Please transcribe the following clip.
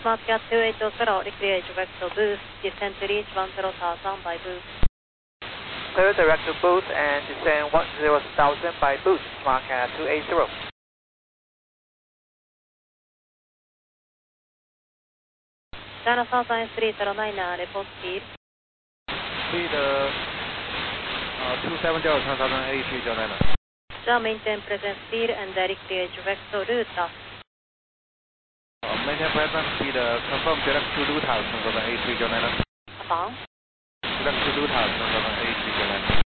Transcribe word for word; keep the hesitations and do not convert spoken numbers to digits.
Smart Cat two eight zero, recreate direct to booth, descend to reach one zero thousand by booth. Clear direct to booth and descend one zero thousand by booth, Smart Cat two eight zero. China Southern three zero nine, report speed. Speed uh, uh, two seven zero, China Southern eight three zero nine. Shall maintain present speed and recreate direct to route. Uh, maintain present speed, uh, confirm direct to route, China Southern eight three zero nine. Upon. Direct to route, China Southern eight three zero nine.